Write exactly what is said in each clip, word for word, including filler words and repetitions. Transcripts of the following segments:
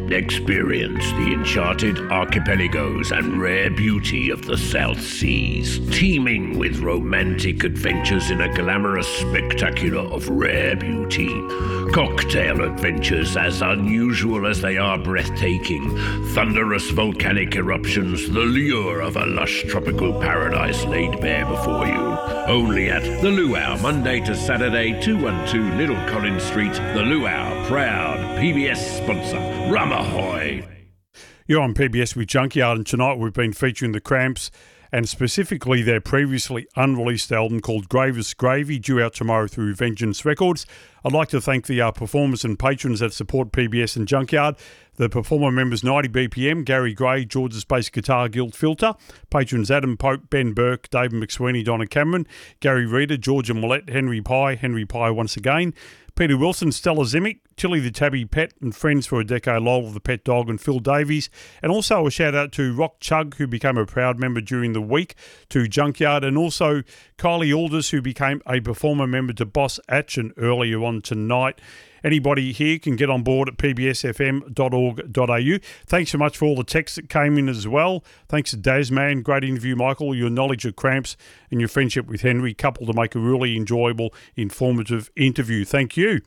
Experience the enchanted archipelagos and rare beauty of the South Seas, teeming with romantic adventures in a glamorous spectacular of rare beauty. Cocktail adventures as unusual as they are breathtaking. Thunderous volcanic eruptions, the lure of a lush tropical paradise laid bare before you. Only at The Luau, Monday to Saturday, two twelve Little Collins Street. The Luau, proud P B S sponsor. Rum ahoy! You're on P B S with Junkyard, and tonight we've been featuring the Cramps, and specifically their previously unreleased album called Gravest Gravy, due out tomorrow through Vengeance Records. I'd like to thank the uh, performers and patrons that support P B S and Junkyard. The performer members ninety B P M, Gary Gray, George's Bass Guitar Guild Filter, patrons Adam Pope, Ben Burke, David McSweeney, Donna Cameron, Gary Reeder, Georgia Millette, Henry Pye, Henry Pye once again, Peter Wilson, Stella Zimic, Tilly the Tabby Pet and friends for a decade, Lowell the Pet Dog and Phil Davies. And also a shout out to Rock Chug, who became a proud member during the week to Junkyard, and also Kylie Alders, who became a performer member to Boss Action earlier on tonight. Anybody here can get on board at p b s f m dot org dot a u. Thanks so much for all the texts that came in as well. Thanks to Dazman. Great interview, Michael. Your knowledge of Cramps and your friendship with Henry coupled to make a really enjoyable, informative interview. Thank you.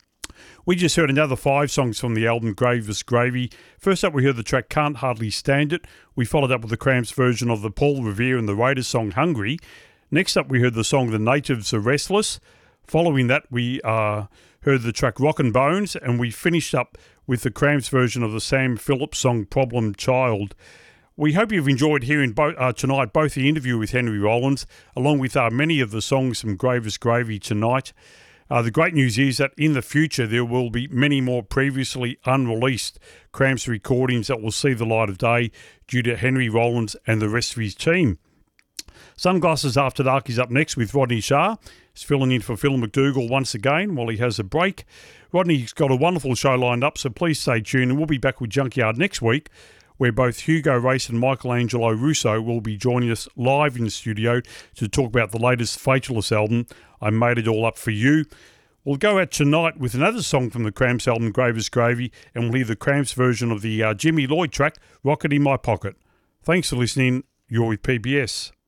We just heard another five songs from the album Gravest Gravy. First up, we heard the track Can't Hardly Stand It. We followed up with the Cramps version of the Paul Revere and the Raiders song Hungry. Next up, we heard the song The Natives Are Restless. Following that, we uh, heard the track Rockin' Bones, and we finished up with the Cramps version of the Sam Phillips song Problem Child. We hope you've enjoyed hearing bo- uh, tonight both the interview with Henry Rollins, along with uh, many of the songs from Gravest Gravy tonight. Uh, the great news is that in the future there will be many more previously unreleased Cramps recordings that will see the light of day due to Henry Rollins and the rest of his team. Sunglasses After Dark is up next with Rodney Shah. He's filling in for Phil McDougall once again while he has a break. Rodney's got a wonderful show lined up, so please stay tuned, and we'll be back with Junkyard next week, where both Hugo Race and Michelangelo Russo will be joining us live in the studio to talk about the latest Fatalist album, I Made It All Up For You. We'll go out tonight with another song from the Cramps album, Gravest Gravy, and we'll hear the Cramps version of the uh, Jimmy Lloyd track, Rocket In My Pocket. Thanks for listening. You're with P B S.